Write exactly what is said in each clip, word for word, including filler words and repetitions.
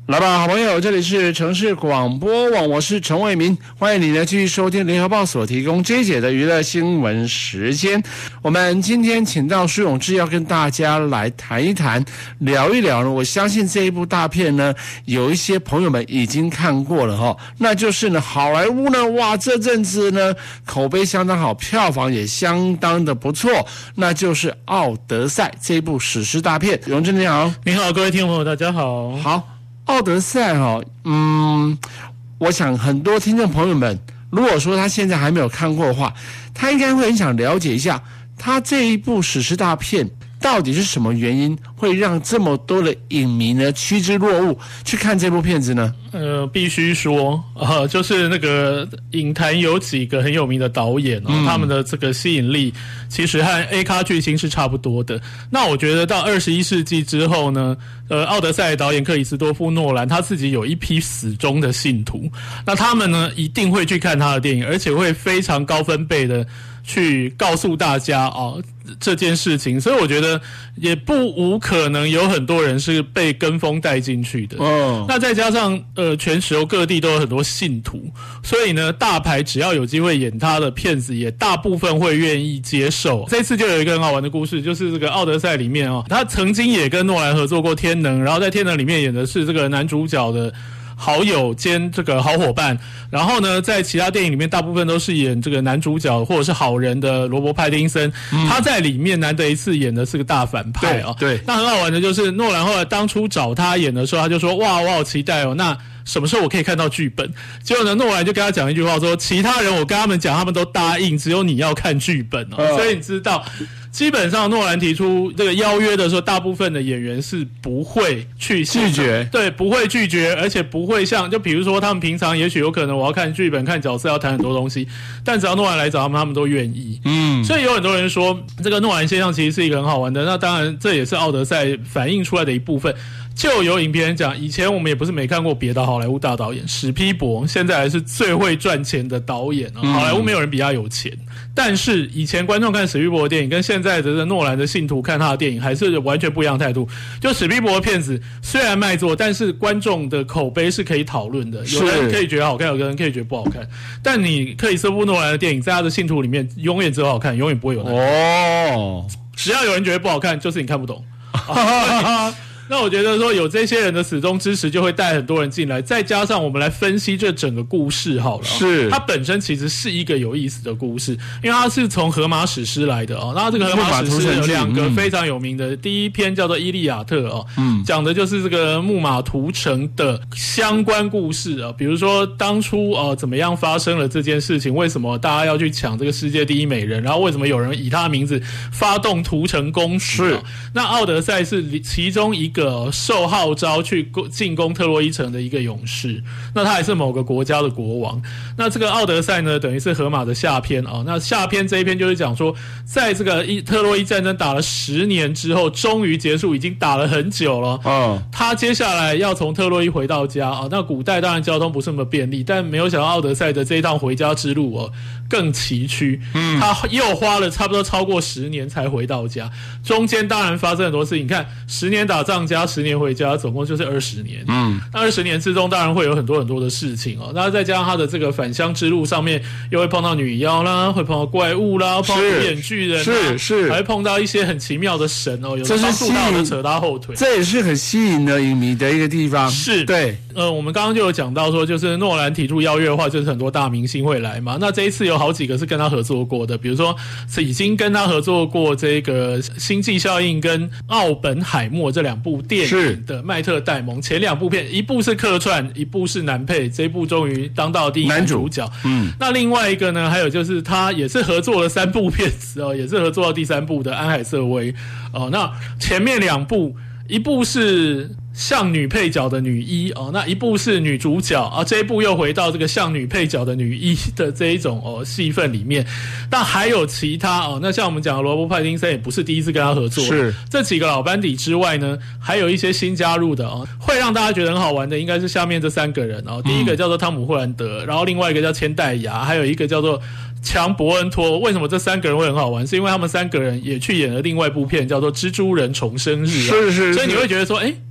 老板好朋友，这里是城市广播网，我是陈伟民，欢迎你呢继续收听联合报所提供这一节的娱乐新闻时间。我们今天请到舒永志要跟大家来谈一谈聊一聊呢，我相信这一部大片呢有一些朋友们已经看过了齁，那就是呢好莱坞呢哇这阵子呢口碑相当好，票房也相当的不错，那就是《奥德赛》这一部史诗大片。永志你好。 你好，各位听众朋友大家好。 好，奥德赛哈，嗯，我想很多听众朋友们，如果说他现在还没有看过的话，他应该会很想了解一下，他这一部史诗大片到底是什么原因会让这么多的影迷呢趋之若鹜去看这部片子呢？ 呃，必须说，呃，就是那个影坛有几个很有名的导演哦，嗯、他们的这个吸引力其实和 A 咖巨星是差不多的。那我觉得到二十一世纪之后呢，呃，奥德赛的导演克里斯多夫诺兰他自己有一批死忠的信徒，那他们呢一定会去看他的电影，而且会非常高分贝的去告诉大家哦这件事情，所以我觉得也不无可能有很多人是被跟风带进去的。哦，那再加上呃全球各地都有很多信徒，所以呢大牌只要有机会演他的片子，也大部分会愿意接受。这次就有一个很好玩的故事，就是这个奥德赛里面哦，他曾经也跟诺兰合作过天能，然后在天能里面演的是这个男主角的好友兼这个好伙伴，然后呢在其他电影里面大部分都是演这个男主角或者是好人的罗伯派丁森、嗯、他在里面难得一次演的是个大反派哦。 对， 那很好玩的就是诺兰后来当初找他演的时候，他就说哇我好期待哦，那什么时候我可以看到剧本？结果呢诺兰就跟他讲一句话说，其他人我跟他们讲他们都答应，只有你要看剧本哦、呃、所以你知道基本上诺兰提出这个邀约的时候，大部分的演员是不会去拒绝， 对，不会拒绝，而且不会像就比如说他们平常也许有可能我要看剧本看角色要谈很多东西，但只要诺兰来找他们他们都愿意。嗯，所以有很多人说这个诺兰现象其实是一个很好玩的，那当然这也是奥德赛反映出来的一部分。就有影评人讲，以前我们也不是没看过别的好莱坞大导演，史匹柏现在还是最会赚钱的导演、哦嗯、好莱坞没有人比他有钱，但是以前观众看史匹柏的电影跟现在的诺兰的信徒看他的电影还是完全不一样的态度。就史匹柏的片子虽然卖座，但是观众的口碑是可以讨论的，有人可以觉得好看，有人可以觉得不好看，但你克里斯托夫诺兰的电影在他的信徒里面永远只有好看，永远不会有难看哦。只要有人觉得不好看，就是你看不懂那我觉得说有这些人的始终支持，就会带很多人进来，再加上我们来分析这整个故事好了。是，它本身其实是一个有意思的故事，因为它是从荷马史诗来的哦。那这个荷马史诗有两个非常有名的，嗯、第一篇叫做《伊利亚特》哦，嗯，讲的就是这个木马屠城的相关故事啊，比如说当初呃怎么样发生了这件事情，为什么大家要去抢这个世界第一美人，然后为什么有人以他的名字发动屠城攻势、哦？是，那奥德赛是其中一个。一个受号召去进攻特洛伊城的一个勇士，那他也是某个国家的国王。那这个奥德赛呢，等于是荷马的下篇啊、哦。那下篇这一篇就是讲说，在这个特洛伊战争打了十年之后，终于结束，已经打了很久了。嗯，他接下来要从特洛伊回到家啊、哦。那古代当然交通不是那么便利，但没有想到奥德赛的这一趟回家之路哦更崎岖。嗯，他又花了差不多超过十年才回到家，中间当然发生很多事情。你看，十年打仗加十年回家，总共就是二十年。嗯，那二十年之中，当然会有很多很多的事情哦。那再加上他的这个返乡之路上面，又会碰到女妖啦，会碰到怪物啦，碰到眼巨人啦，是是，还会碰到一些很奇妙的神哦，有的帮助他，有的扯他后腿。 这也是很吸引的影迷的一个地方。 是，对。呃，我们刚刚就有讲到说，就是诺兰提出邀约的话，就是很多大明星会来嘛。那这一次有好几个是跟他合作过的，比如说是已经跟他合作过这个《星际效应》跟《奥本海默》这两部电影的麦特戴蒙，前两部片一部是客串，一部是男配，这一部终于当到第一男主角。嗯，那另外一个呢，还有就是他也是合作了三部片子哦，也是合作到第三部的安海瑟薇哦。那前面两部，一部是像女配角的女一哦，那一部是女主角啊，这一部又回到这个像女配角的女一的这一种哦戏份里面。但还有其他哦，那像我们讲的罗伯·派丁森也不是第一次跟他合作，是这几个老班底之外呢，还有一些新加入的哦，会让大家觉得很好玩的，应该是下面这三个人哦。第一个叫做汤姆·霍兰德，然后另外一个叫千代雅，还有一个叫做强·伯恩托。为什么这三个人会很好玩？是因为他们三个人也去演了另外一部片，叫做《蜘蛛人重生日》啊。是是是，所以你会觉得说，哎。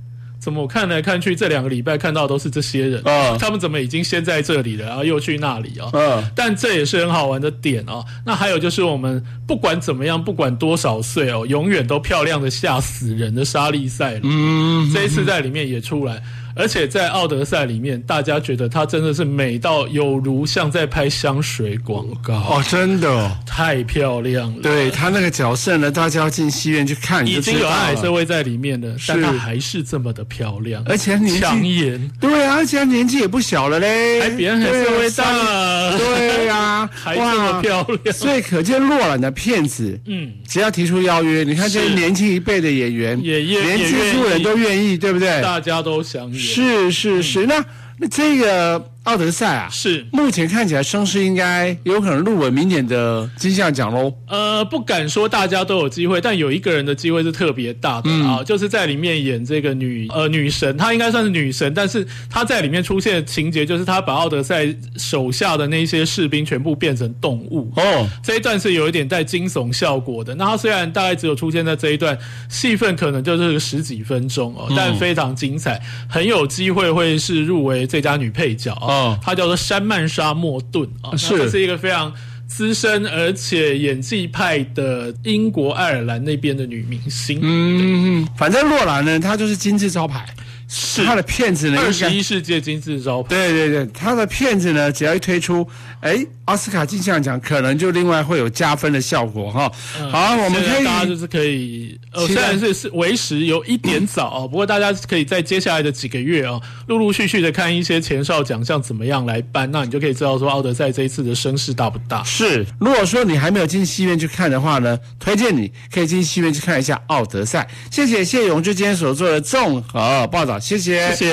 怎么我看来看去这两个礼拜看到都是这些人， 嗯、 他们怎么已经先在这里了，然后又去那里啊？ 嗯， 但这也是很好玩的点哦。那还有就是我们不管怎么样，不管多少岁哦，永远都漂亮的吓死人的莎莉赛罗，嗯，这一次在里面也出来。而且在奥德赛里面，大家觉得她真的是美到有如像在拍香水广告哦，真的、哦、 太漂亮了。 对，她那个角色呢，大家要进戏院去看， 已经有阿海瑟薇在里面了，但她还是这么的漂亮， 而且年纪抢眼。 对啊，而且年纪也不小了嘞， 还比阿海瑟薇大。 对啊， 还这么漂亮， 所以可见洛兰的片子，嗯，只要提出邀约，你看这些年轻一辈的演员， 也连蜘蛛人都愿意，对不对？ 大家都想演。 是是是，嗯、那那这个奥德赛啊， 是目前看起来声势应该有可能入围明年的金像奖喽。 呃，不敢说大家都有机会，但有一个人的机会是特别大的、嗯、啊，就是在里面演这个女呃女神，她应该算是女神，但是她在里面出现的情节就是她把奥德赛手下的那些士兵全部变成动物哦，这一段是有一点带惊悚效果的。那她虽然大概只有出现在这一段戏份，可能就是十几分钟哦，但非常精彩，很有机会会是入围最佳女配角啊。哦，她叫做山曼莎莫顿啊，是这是一个非常资深而且演技派的英国爱尔兰那边的女明星。 嗯，反正洛兰呢，她就是金字招牌。是他的片子呢， 二十一世纪金字招牌。 对对对，他的片子呢，只要一推出，哎，奥斯卡金像奖可能就另外会有加分的效果哈。嗯、好，我们可以大家就是可以，呃，虽然是是为时有一点早哦，不过大家可以在接下来的几个月哦，陆陆续续的看一些前哨奖项怎么样来颁，那你就可以知道说奥德赛这一次的声势大不大。 是，如果说你还没有进戏院去看的话呢，推荐你可以进戏院去看一下奥德赛。谢谢谢永志今天所做的综合报道。谢谢， 谢谢。